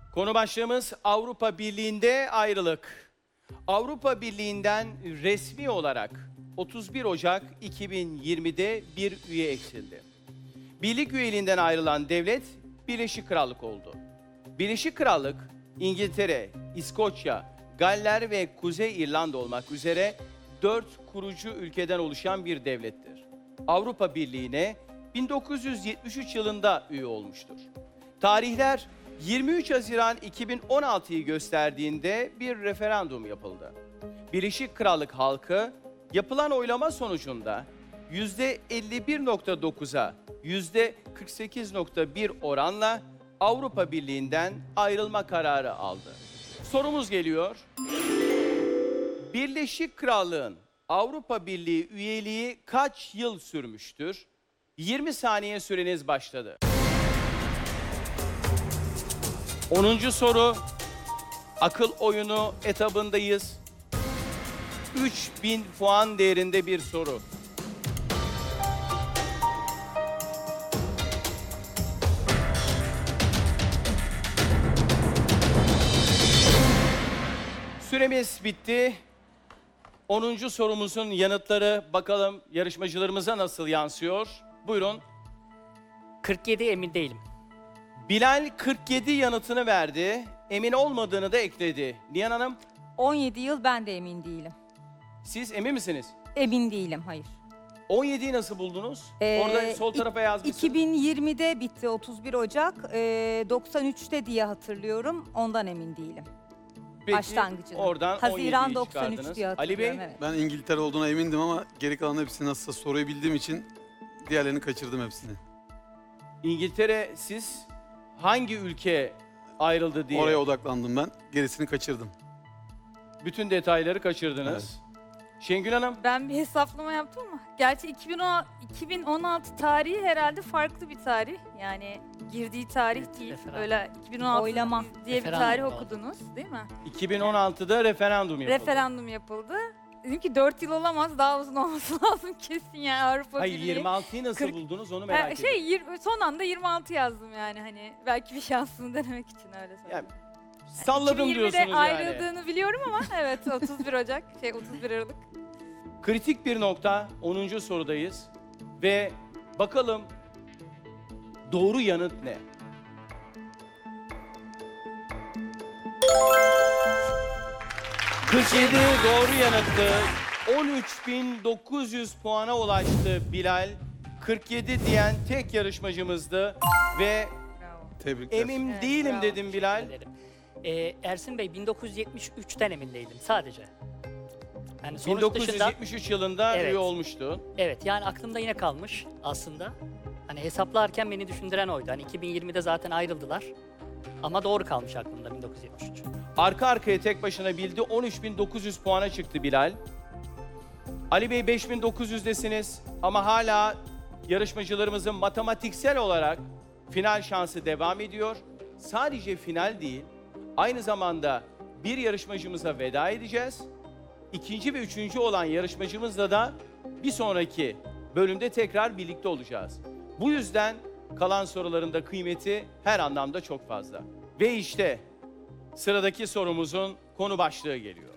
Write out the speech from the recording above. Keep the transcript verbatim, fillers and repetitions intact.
Konu başlığımız Avrupa Birliği'nde ayrılık. Avrupa Birliği'nden resmi olarak otuz bir Ocak iki bin yirmide bir üye eksildi. Birlik üyeliğinden ayrılan devlet Birleşik Krallık oldu. Birleşik Krallık, İngiltere, İskoçya, Galler ve Kuzey İrlanda olmak üzere dört kurucu ülkeden oluşan bir devlettir. Avrupa Birliği'ne bin dokuz yüz yetmiş üç yılında üye olmuştur. Tarihler yirmi üç Haziran iki bin on altıyı gösterdiğinde bir referandum yapıldı. Birleşik Krallık halkı yapılan oylama sonucunda yüzde elli bir nokta dokuza yüzde kırk sekiz nokta bir oranla Avrupa Birliği'nden ayrılma kararı aldı. Sorumuz geliyor. Birleşik Krallık'ın Avrupa Birliği üyeliği kaç yıl sürmüştür? yirmi saniye süreniz başladı. onuncu soru. Akıl oyunu etabındayız. üç bin puan değerinde bir soru. Süremiz bitti. onuncu sorumuzun yanıtları bakalım yarışmacılarımıza nasıl yansıyor? Buyurun. kırk yedi emin değilim. Bilal kırk yedi yanıtını verdi. Emin olmadığını da ekledi. Nihan Hanım, on yedi yıl ben de emin değilim. siz emin misiniz? Emin değilim, hayır. on yediyi nasıl buldunuz? Ee, Orada sol tarafa yazmışsınız. iki bin yirmide bitti otuz bir Ocak. Ee, doksan üçte diye hatırlıyorum. Ondan emin değilim. Peki, Başlangıcını. oradan Haziran on yediyi doksan üç çıkardınız. diye Ali hatırlıyorum. Bey, Evet. Ben İngiltere olduğuna emindim ama geri kalan hepsini nasılsa soruyu bildiğim için diğerlerini kaçırdım hepsini. İngiltere, siz hangi ülke ayrıldı diye Oraya odaklandım ben. Gerisini kaçırdım. bütün detayları kaçırdınız. Şengül Hanım, Ben bir hesaplama yaptım ama gerçi iki bin on, iki bin on altı tarihi herhalde farklı bir tarih. Yani girdiği tarih Evet, değil. referandum. Öyle iki bin on altı Oylama. diye bir Referandum tarih oldu. okudunuz değil mi? iki bin on altıda referandum yapıldı. Referandum yapıldı. Dedim ki dört yıl olamaz, daha uzun olması lazım kesin yani Avrupa Hayır, Birliği. yirmi altıyı nasıl kırk buldunuz onu Ha, merak ediyorum. şey yirmi son anda yirmi altı yazdım yani hani belki bir şansını denemek için öyle söyledim. Yani salladım iki bin yirmide diyorsunuz yani. ayrıldığını biliyorum ama evet otuz bir Ocak şey otuz bir Aralık. Kritik bir nokta, onuncu sorudayız. Ve bakalım doğru yanıt ne? kırk yedi doğru yanıttı. on üç bin dokuz yüz puana ulaştı Bilal. kırk yedi diyen tek yarışmacımızdı ve Bravo. Tebrikler. emin Evet, değilim bravo. dedim Bilal. Ederim. Ee, Ersin Bey bin dokuz yüz yetmiş üçten emin değilim sadece. Yani bin sonuç dokuz yüz dışında yetmiş üç yılında Evet. üye olmuştu. evet yani aklımda yine kalmış aslında. Hani hesaplarken beni düşündüren oydu. Hani iki bin yirmide zaten ayrıldılar. Ama doğru kalmış aklımda bin dokuz yüz yetmiş üç. Arka arkaya tek başına bildi. on üç bin dokuz yüz puana çıktı Bilal. Ali Bey beş bin dokuz yüzdesiniz ama hala yarışmacılarımızın matematiksel olarak final şansı devam ediyor. Sadece final değil, aynı zamanda bir yarışmacımıza veda edeceğiz. İkinci ve üçüncü olan yarışmacımızla da bir sonraki bölümde tekrar birlikte olacağız. Bu yüzden kalan soruların da kıymeti her anlamda çok fazla. Ve işte sıradaki sorumuzun konu başlığı geliyor.